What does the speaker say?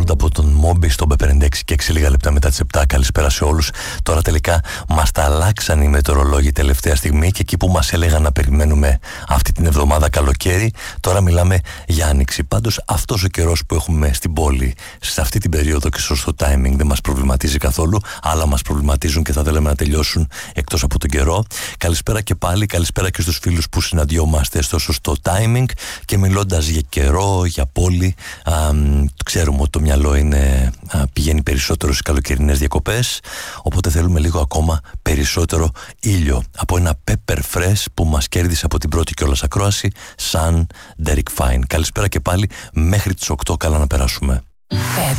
Sound από τον Μόμπι στον P56 και 6 λίγα λεπτά μετά τις 7. Καλησπέρα σε όλους. Τώρα τελικά μας τα αλλάξαν οι μετεωρολόγοι τελευταία στιγμή και εκεί που μας έλεγαν να περιμένουμε αυτή την εβδομάδα καλοκαίρι, τώρα μιλάμε για άνοιξη. Πάντως αυτός ο καιρός που έχουμε στην πόλη σε αυτή την περίοδο και στο timing δεν μας προβληματίζει καθόλου. Άλλα μας προβληματίζουν και θα θέλαμε να τελειώσουν εκτός από τον καιρό. Καλησπέρα και πάλι, καλησπέρα και στους φίλους που συναντιόμαστε στο σωστό timing. Και μιλώντας για καιρό, για πόλη, ξέρουμε ότι το μυαλό πηγαίνει περισσότερο στις καλοκαιρινές διακοπές, οπότε θέλουμε λίγο ακόμα περισσότερο ήλιο από ένα pepper fresh που μας κέρδισε από την πρώτη κιόλας ακρόαση, σαν Derek Fine. Καλησπέρα και πάλι, μέχρι τις 8, καλά να περάσουμε.